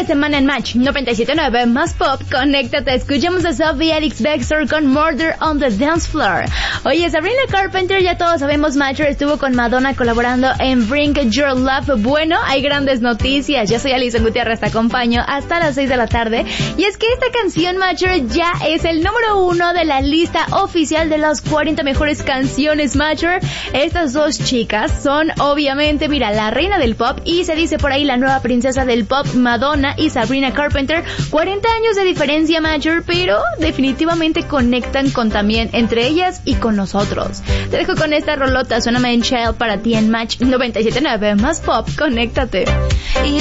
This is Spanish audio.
de semana en Match 97.9 más pop, conéctate, escuchamos a Sophie Elix Bextor con Murder on the Dance Floor. Oye, Sabrina Carpenter, ya todos sabemos, Matcher estuvo con Madonna colaborando en Bring Your Love. Bueno, hay grandes noticias. Yo soy Alison Gutiérrez, te acompaño hasta las 6 de la tarde. Y es que esta canción, Matcher, ya es el número 1 de la lista oficial de las 40 mejores canciones, Matcher. Estas dos chicas son, obviamente, mira, la reina del pop y se dice por ahí la nueva princesa del pop, Madonna y Sabrina Carpenter. 40 años de diferencia, Matcher, pero definitivamente conectan con también entre ellas y con nosotros. Te dejo con esta rolota, suena Man Child para ti en Match 97.9 más pop, conéctate. Y